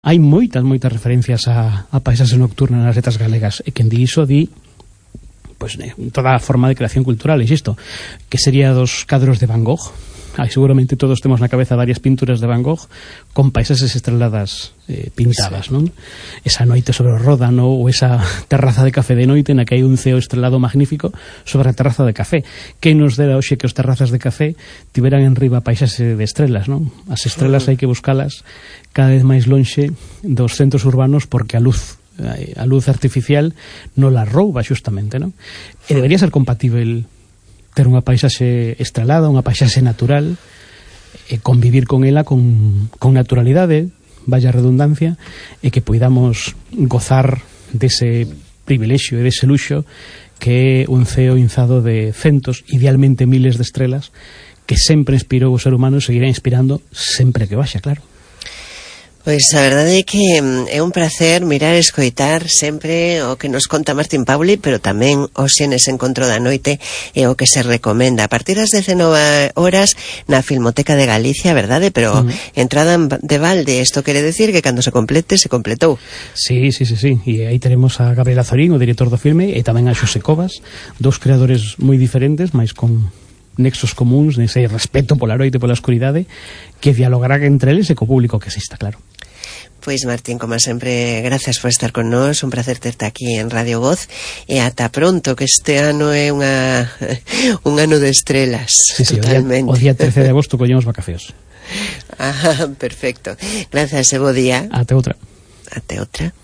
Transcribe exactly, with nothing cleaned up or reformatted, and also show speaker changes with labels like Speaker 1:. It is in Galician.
Speaker 1: Hai moitas, moitas referencias a, a paisaxe nocturna nas letras galegas, e quen di iso di pues, toda a forma de creación cultural, insisto, que sería dos cadros de Van Gogh. Ai, seguramente todos temos na cabeza varias pinturas de Van Gogh con paisaxes estreladas eh, pintadas, sí. Non? Esa noite sobre o Ródano ou esa terraza de café de noite na que hai un ceo estrelado magnífico sobre a terraza de café. Que nos dera hoxe que os terrazas de café tiveran en riba paisaxe de estrelas, non? As estrelas hai que buscalas cada vez máis lonxe dos centros urbanos porque a luz a luz artificial non la rouba xustamente, non? E debería ser compatível ter unha paisaxe estrelada, unha paisaxe natural, e convivir con ela con, con naturalidade, vaya redundancia, e que poidamos gozar dese privilexio e dese luxo que é un ceo inzado de centos, idealmente miles de estrelas, que sempre inspirou o ser humano e seguirá inspirando sempre que vaxa, claro.
Speaker 2: Pois a verdade é que é un placer mirar e escoitar sempre o que nos conta Martín Pauli, pero tamén hoxe nese encontro da noite e o que se recomenda a partir das dezenove horas na Filmoteca de Galicia, verdade? Pero uh -huh. entrada de balde, isto quere decir que cando se complete, se completou.
Speaker 1: Sí, sí, sí, sí, e aí teremos a Gabriela Zorín, o director do filme, e tamén a Xosé Covas, dous creadores moi diferentes, máis con nexos comuns, nese respeto pola noite e pola oscuridade, que dialogará entre eles e co público que exista, claro.
Speaker 2: Pois Martín, como sempre, gracias por estar con nós, un placer terte aquí en Radio Voz, e ata pronto, que este ano é unha un ano de estrelas,
Speaker 1: sí, sí,
Speaker 2: totalmente.
Speaker 1: O día, o día trece de agosto collemos vacacións.
Speaker 2: Ah, perfecto. Gracias e bo día.
Speaker 1: Até outra.
Speaker 2: Até outra.